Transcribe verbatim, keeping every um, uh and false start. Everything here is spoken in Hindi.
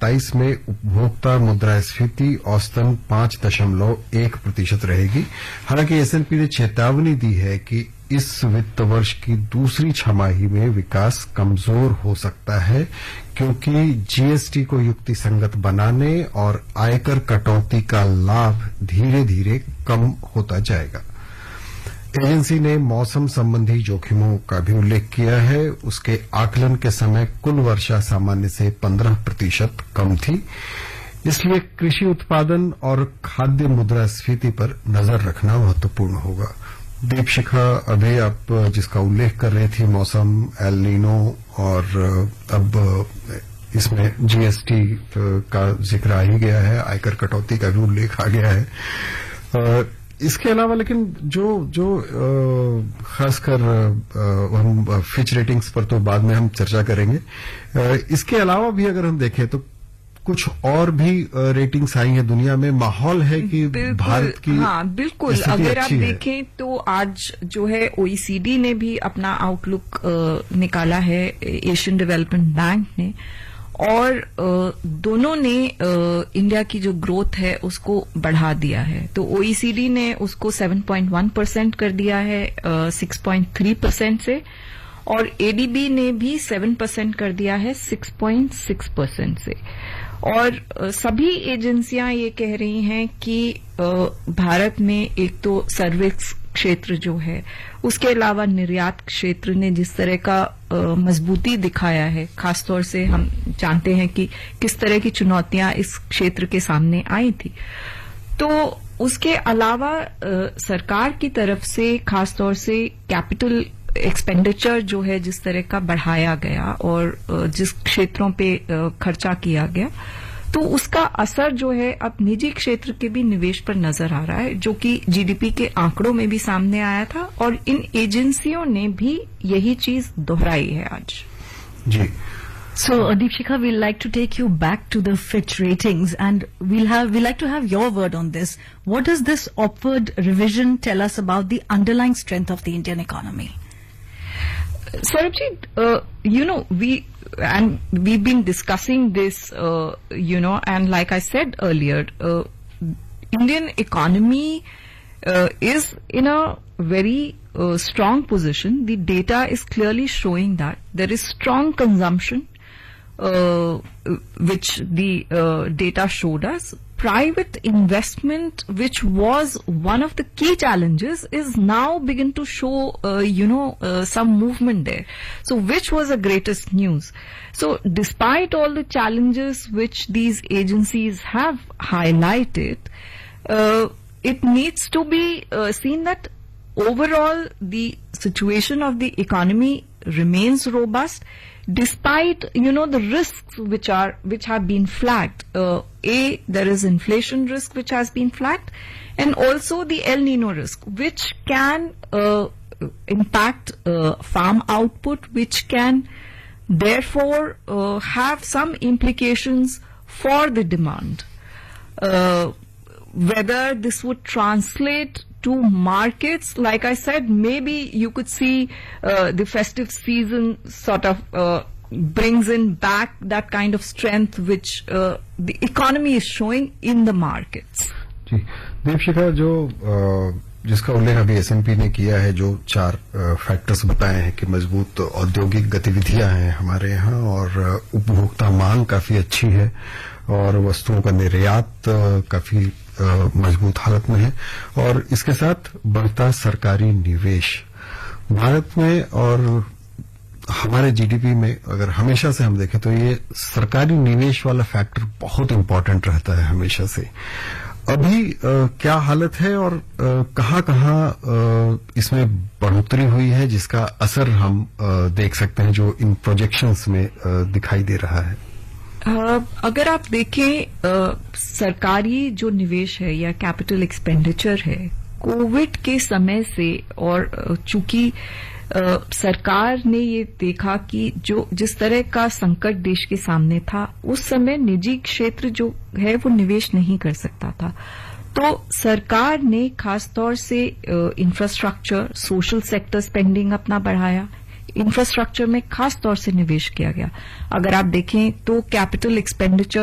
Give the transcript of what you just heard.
सत्ताईस में उपभोक्ता मुद्रास्फीति औसतन पांच दशमलव एक प्रतिशत रहेगी। हालांकि एसएनपी ने चेतावनी दी है कि इस वित्त वर्ष की दूसरी छमाही में विकास कमजोर हो सकता है, क्योंकि जीएसटी को युक्तिसंगत बनाने और आयकर कटौती का लाभ धीरे धीरे कम होता जाएगा। एजेंसी ने मौसम संबंधी जोखिमों का भी उल्लेख किया है। उसके आकलन के समय कुल वर्षा सामान्य से पंद्रह प्रतिशत कम थी, इसलिए कृषि उत्पादन और खाद्य मुद्रास्फीति पर नजर रखना महत्वपूर्ण होगा। दीपशिखा, अभी आप जिसका उल्लेख कर रही थी, मौसम, एल नीनो और अब इसमें जीएसटी का जिक्र आ ही गया है, आयकर कटौती का भी उल्लेख आ गया है। इसके अलावा लेकिन जो जो खासकर हम फिच रेटिंग्स पर तो बाद में हम चर्चा करेंगे। इसके अलावा भी अगर हम देखें तो कुछ और भी रेटिंग्स आई हैं दुनिया में। माहौल है कि भारत की हाँ बिल्कुल, अगर आप देखें तो आज जो है ओईसीडी ने भी अपना आउटलुक निकाला है, एशियन डेवलपमेंट बैंक ने, और दोनों ने इंडिया की जो ग्रोथ है उसको बढ़ा दिया है। तो ओईसीडी ने उसको सात पॉइंट एक परसेंट कर दिया है छह पॉइंट तीन परसेंट से, और एडीबी ने भी सात परसेंट कर दिया है छह पॉइंट छह परसेंट से। और सभी एजेंसियां ये कह रही हैं कि भारत में एक तो सर्विस क्षेत्र जो है, उसके अलावा निर्यात क्षेत्र ने जिस तरह का मजबूती दिखाया है, खासतौर से हम जानते हैं कि किस तरह की चुनौतियां इस क्षेत्र के सामने आई थी। तो उसके अलावा सरकार की तरफ से खासतौर से कैपिटल एक्सपेंडिचर जो है जिस तरह का बढ़ाया गया और जिस क्षेत्रों पे खर्चा किया गया, तो उसका असर जो है अब निजी क्षेत्र के भी निवेश पर नजर आ रहा है, जो कि जीडीपी के आंकड़ों में भी सामने आया था, और इन एजेंसियों ने भी यही चीज दोहराई है आज। जी। So, uh, Deepshikha, we'd like to take you back to the Fitch ratings, and we'll have we'd like to have your word on this. What does this upward revision tell us about the underlying strength of the Indian economy? Sarabjit, uh, you know, we and we've been discussing this, uh, you know, and like I said earlier, uh, Indian economy uh, is in a very uh, strong position. The data is clearly showing that there is strong consumption, uh, which the uh, data showed us. Private investment, which was one of the key challenges, is now begin to show, uh, you know, uh, some movement there. So, which was the greatest news? So, despite all the challenges which these agencies have highlighted, uh, it needs to be uh, seen that overall the situation of the economy remains robust, despite, you know, the risks which are which have been flagged. Uh, a there is inflation risk which has been flagged, and also the El Nino risk, which can uh, impact uh, farm output, which can therefore uh, have some implications for the demand. Uh, whether this would translate to markets, like I said, maybe you could see uh, the festive season sort of uh, brings in back that kind of strength which uh, the economy is showing in the markets. जी, दीपशिखा, जो जिसका उल्लेख अभी एसएनपी ने किया है, जो चार फैक्टर्स बताए हैं कि मजबूत औद्योगिक गतिविधियां हैं हमारे यहाँ, और उपभोक्ता मांग काफी अच्छी है, और वस्तुओं का निर्यात काफी मजबूत हालत में है, और इसके साथ बढ़ता सरकारी निवेश भारत में, और हमारे जीडीपी में अगर हमेशा से हम देखें तो ये सरकारी निवेश वाला फैक्टर बहुत इंपॉर्टेंट रहता है हमेशा से। अभी आ, क्या हालत है, और कहाँ कहाँ इसमें बढ़ोतरी हुई है जिसका असर हम आ, देख सकते हैं, जो इन प्रोजेक्शंस में आ, दिखाई दे रहा है? Uh, अगर आप देखें uh, सरकारी जो निवेश है या कैपिटल एक्सपेंडिचर है, कोविड के समय से, और uh, चूंकि uh, सरकार ने ये देखा कि जो जिस तरह का संकट देश के सामने था, उस समय निजी क्षेत्र जो है वो निवेश नहीं कर सकता था, तो सरकार ने खासतौर से इंफ्रास्ट्रक्चर, सोशल सेक्टर स्पेंडिंग अपना बढ़ाया, इंफ्रास्ट्रक्चर में खास तौर से निवेश किया गया। अगर आप देखें तो कैपिटल एक्सपेंडिचर